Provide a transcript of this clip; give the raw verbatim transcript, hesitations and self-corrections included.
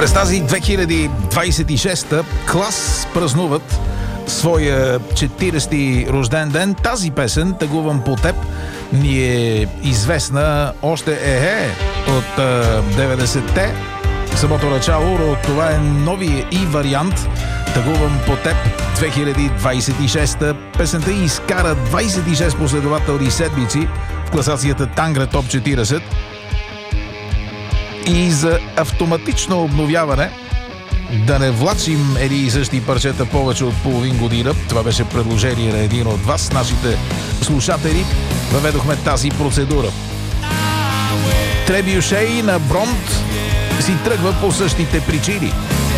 През тази две хиляди двадесет и шеста Клас празнуват своя четиридесети рожден ден. Тази песен "Тъгувам по теб" ни е известна още ехе от деветдесетте. Самото начало, но това е новия и вариант "Тъгувам по теб" две хиляди двадесет и шеста. Песента изкара двадесет и шест последователни седмици в класацията Тангра Топ четиридесет. И за автоматично обновяване, да не влачим едни и същи парчета повече от половин година, това беше предложение на един от вас, нашите слушатели, въведохме тази процедура. Требюшей на Бронт си тръгва по същите причини.